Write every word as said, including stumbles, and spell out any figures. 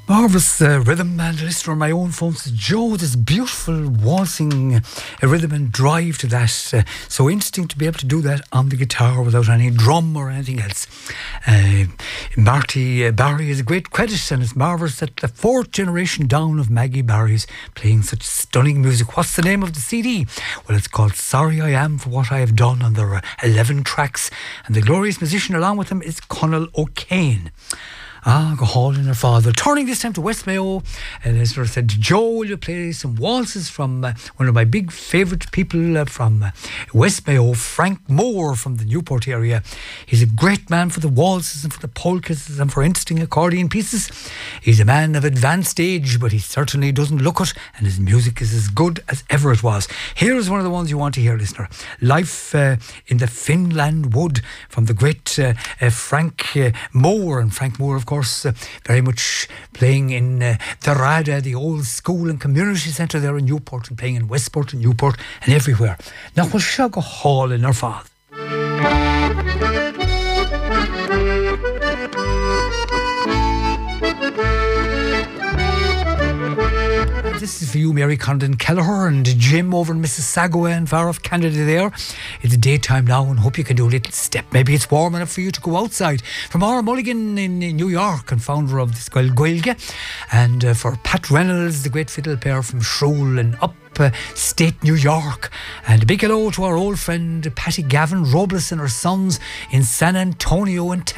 Marvellous uh, rhythm, and listener on my own phone says, Joe, this beautiful waltzing uh, rhythm and drive to that. Uh, so interesting to be able to do that on the guitar without any drum or anything else. Uh, Marty uh, Barry is a great credit, and it's marvellous that the fourth generation down of Maggie Barry is playing such stunning music. What's the name of the C D? Well, it's called Sorry I Am for What I Have Done, and there are eleven tracks, and the glorious musician along with him is Conal O'Kane. Ah, go haul in her father. Turning this time to West Mayo, and as I said, Joe, will you play some waltzes from uh, one of my big favourite people uh, from uh, West Mayo, Frank Moore from the Newport area. He's a great man for the waltzes and for the polkas and for interesting accordion pieces. He's a man of advanced age, but he certainly doesn't look it, and his music is as good as ever it was. Here's one of the ones you want to hear, listener. Life uh, in the Finland Wood from the great uh, uh, Frank uh, Moore. And Frank Moore, of course, uh, very much playing in uh, the Rada, the old school and community centre there in Newport, and playing in Westport and Newport and everywhere. Now, we'll shall go haul in our father. This is for you, Mary Condon Kelleher and Jim over in Mississauga and far off Canada there. It's daytime now, and hope you can do a little step. Maybe it's warm enough for you to go outside. From Ara Mulligan in, in New York, and founder of the Scoil Gaeilge, and uh, for Pat Reynolds, the great fiddle player from Shrule and up Uh, state New York. And a big hello to our old friend Patty Gavin Robles and her sons in San Antonio and Texas.